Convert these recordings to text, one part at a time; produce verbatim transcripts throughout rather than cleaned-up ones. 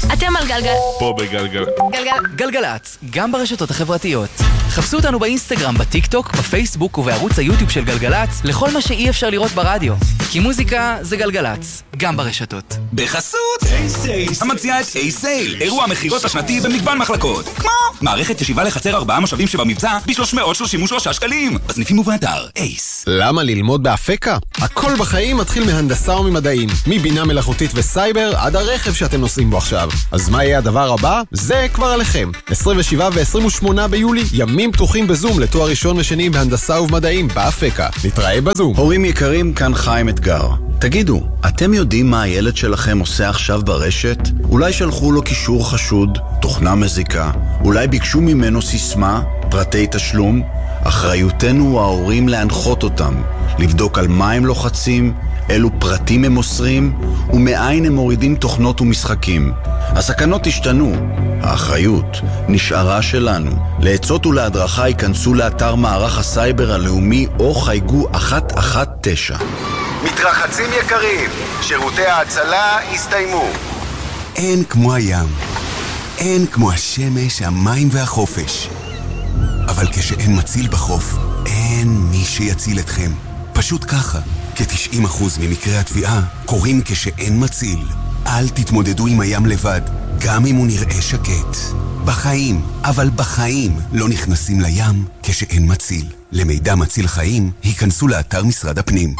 אתם על גלגל. פה בגלגל. גלגל. גלגלצ, גם ברשתות החברתיות. חפשו אותנו באינסטגרם, בטיק טוק, בפייסבוק ובערוץ היוטיוב של גלגלצ לכל מה שאי אפשר לראות ברדיו. כי מוזיקה זה גלגלצ, גם ברשתות. בחסות A-Sale, המציעה את A-Sale, אירוע המחירות השנתי במגוון מחלקות. כמו מערכת ישיבה לחצר ארבעה מושבים שבמבצע ב-שלוש מאות שלושים ושלושה שקלים. בסניפים ובאתר אייס. למה ללמוד באפקה? הכל בחיים מתחיל מהנדסה וממדעים. מבינה מלאכותית וסייבר עד הרכב שאתם נוסעים בו עכשיו. אז מה יהיה הדבר הבא? זה כבר עליכם. עשרים ושבעה ו-עשרים ושמונה ביולי, ימים פתוחים בזום לתואר ראשון ושני בהנדסה ובמדעים באפקה. נתראה בזום. הורים יקרים, כאן חיים אתגר. תגידו, אתם יודעים מה הילד שלכם עושה עכשיו ברשת? אולי שלחו לו קישור חשוד, תוכנה מזיקה, אולי ביקשו ממנו סיסמה, פרטי תשלום? אחריותנו ההורים להנחות אותם, לבדוק על מה הם לוחצים, אילו פרטים הם מוסרים, ומאין הם מורידים תוכנות ומשחקים. הסכנות השתנו, האחריות נשארה שלנו. לעצות ולהדרכה ייכנסו לאתר מערך הסייבר הלאומי או חייגו אחת אחת תשע. מתרחצים יקרים, שירותי ההצלה הסתיימו. אין כמו הים, אין כמו השמש, המים והחופש. אבל כשאין מציל בחוף, אין מי שיציל אתכם. פשוט ככה, כ-תשעים אחוז ממקרי התביעה קורים כשאין מציל. אל תתמודדו עם הים לבד, גם אם הוא נראה שקט. בחיים, אבל בחיים לא נכנסים לים כשאין מציל. למידע מציל חיים, היכנסו לאתר משרד הפנים.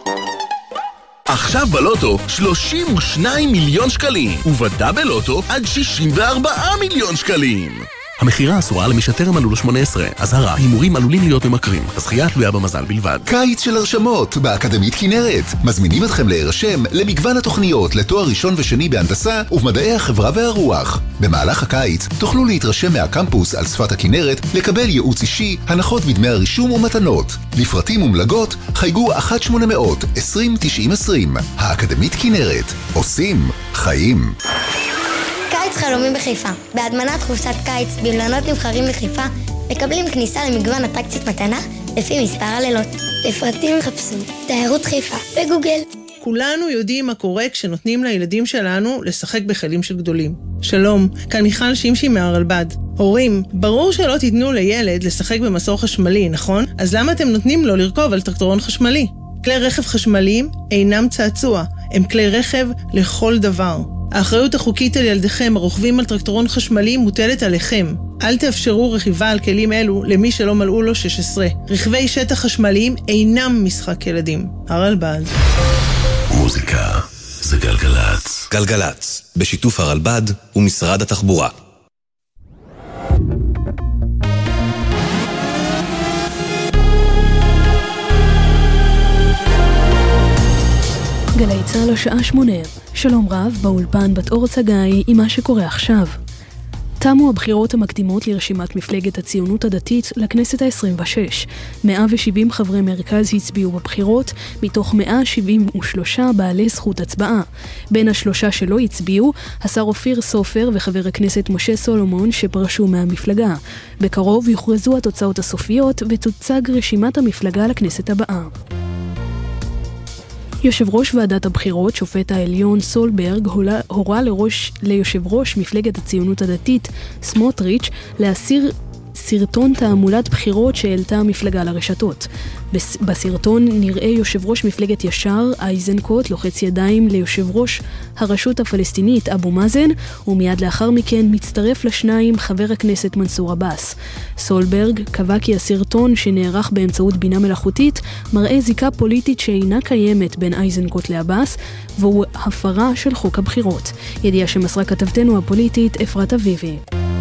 עכשיו בלוטו שלושים ושניים מיליון שקלים, ובדאבל לוטו עד שישים וארבעה מיליון שקלים. המחירה אסורה למי שטרם מלאו לו שמונה עשרה. אזהרה, הימורים עלולים להיות ממכרים. הזכייה תלויה במזל בלבד. קיץ של הרשמות באקדמית כנרת. מזמינים אתכם להירשם למגוון התוכניות לתואר ראשון ושני בהנדסה ובמדעי החברה והרוח. במהלך הקיץ תוכלו להתרשם מהקמפוס על שפת הכנרת, לקבל ייעוץ אישי, הנחות בדמי הרישום ומתנות. לפרטים ומלגות חייגו אחת שמונה מאות עשרים תשעים עשרים. האקדמית כנרת. עושים חיים. קיץ חלומים בחיפה. בהדמנת חופשת קיץ במלונות נבחרים בחיפה מקבלים כניסה למגוון אטרקציות מתנה לפי מספר הלילות. לפרטים חפשו תיירות חיפה בגוגל. כולנו יודעים מה קורה כשנותנים לילדים שלנו לשחק בחלים של גדולים. שלום, כאן מיכל שימשי מהרלב"ד. הורים, ברור שלא תיתנו לילד לשחק במסור חשמלי, נכון? אז למה אתם נותנים לו לרכוב על טרקטורון חשמלי? כלי רכב חשמליים אינם צעצוע, הם כלי רכב לכל דבר. האחריות החוקית על ילדיכם הרוכבים על טרקטורון חשמלי מוטלת עליכם. אל תאפשרו רכיבה על כלים אלו למי שלא מלאו לו שש עשרה. רכבי שטח חשמליים אינם משחק ילדים. הרלב"ד. מוזיקה זה גלגלצ. גלגלצ, בשיתוף הרלב"ד ומשרד התחבורה. גלי צהל השעה שמונה. שלום רב, באולפן בת אור צגאי עם מה שקורה עכשיו. תמו הבחירות המקדימות לרשימת מפלגת הציונות הדתית לכנסת ה-עשרים ושש. מאה ושבעים חברי מרכז הצביעו בבחירות, מתוך מאה שבעים ושלושה בעלי זכות הצבעה. בין השלושה שלא הצביעו, השר אופיר סופר וחבר הכנסת משה סולומון שפרשו מהמפלגה. בקרוב יוכרזו התוצאות הסופיות ותוצג רשימת המפלגה לכנסת הבאה. יושב ראש ועדת הבחירות, שופט העליון סולברג, הורה לראש, ליושב ראש מפלגת הציונות הדתית, סמוטריץ', להסיר סרטון תעמולת בחירות שהעלתה המפלגה לרשתות. בסרטון נראה יושב ראש מפלגת ישר, אייזנקוט, לוחץ ידיים ליושב ראש הרשות הפלסטינית, אבו מאזן, ומיד לאחר מכן מצטרף לשניים חבר הכנסת מנסור עבאס. סולברג קבע כי הסרטון שנערך באמצעות בינה מלאכותית מראה זיקה פוליטית שאינה קיימת בין אייזנקוט לעבאס, והוא הפרה של חוק הבחירות. ידיעה שמסרה כתבתנו הפוליטית אפרת אביבי.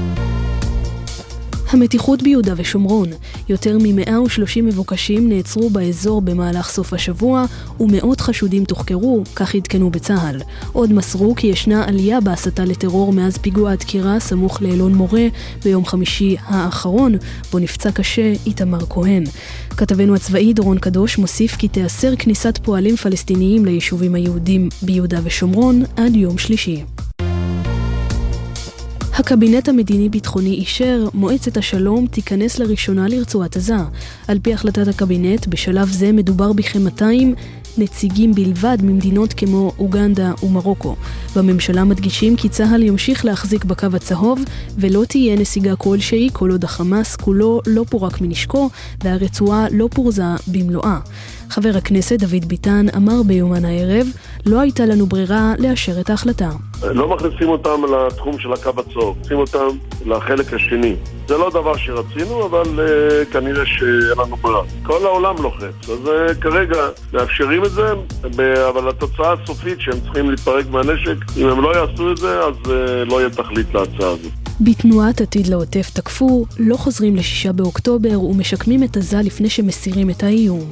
המתיחות ביהודה ושומרון. יותר מ-מאה ושלושים מבוקשים נעצרו באזור במהלך סוף השבוע, ומאות חשודים תוחקרו, כך עדכנו בצהל. עוד מסרו כי ישנה עלייה בהסתה לטרור מאז פיגוע הדקירה סמוך לאלון מורה ביום חמישי האחרון, בו נפצע קשה איתמר כהן. כתבנו הצבאי דורון קדוש מוסיף כי תאסר כניסת פועלים פלסטיניים ליישובים היהודים ביהודה ושומרון עד יום שלישי. הקבינט המדיני-ביטחוני אישר, מועצת השלום תיכנס לראשונה לרצועת עזה. על פי החלטת הקבינט, בשלב זה מדובר בכ-מאתיים נציגים בלבד ממדינות כמו אוגנדה ומרוקו. בממשלה מדגישים כי צהל ימשיך להחזיק בקו הצהוב ולא תהיה נסיגה כלשהי כל עוד החמאס כולו לא פורק מנשקו והרצועה לא פורזה במלואה. חבר הכנסת דוד ביטן אמר ביומן הערב, לא הייתה לנו ברירה לאשר את ההחלטה. לא מכניסים אותם לתחום של הקו הצהוב, מכניסים אותם לחלק השני. זה לא דבר שרצינו, אבל uh, כנראה שאין לנו ברירה. כל העולם לוחץ, אז uh, כרגע מאפשרים את זה, אבל התוצאה הסופית שהם צריכים להתפרק מהנשק, אם הם לא יעשו את זה, אז uh, לא יהיה תכלית להצעה הזאת. בתנועת עתיד לעוטף תקפו, לא חוזרים לשישה באוקטובר ומשקמים את עזה לפני שמסירים את האיום.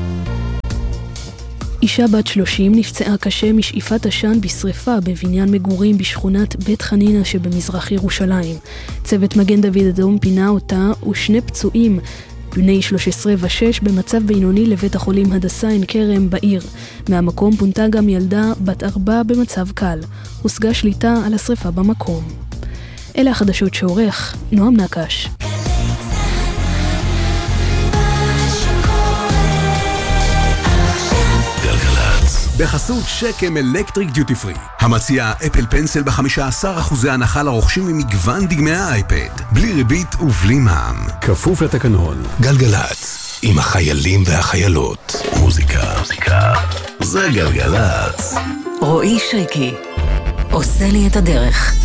אישה בת שלושים נפצעה קשה משאיפת עשן בשריפה בבניין מגורים בשכונת בית חנינה שבמזרח ירושלים. צוות מגן דוד אדום פינה אותה ושני פצועים, בני שלוש עשרה ושש, במצב בינוני לבית החולים הדסה עין כרם בעיר. מהמקום פונתה גם ילדה בת ארבע במצב קל. הושגה שליטה על השריפה במקום. אלה החדשות שעורך נועם נקש. בחסות שקם אלקטריק דיוטי פרי, המציע אפל פנסל ב-חמישה עשר אחוז הנחה לרוכשים ממגוון דגמי האייפד, בלי ריבית ובלי מע"מ. כפוף לתקנון. גלגלץ, עם החיילים והחיילות. מוזיקה, מוזיקה, זה גלגלץ. רועי שריקי, עושה לי את הדרך.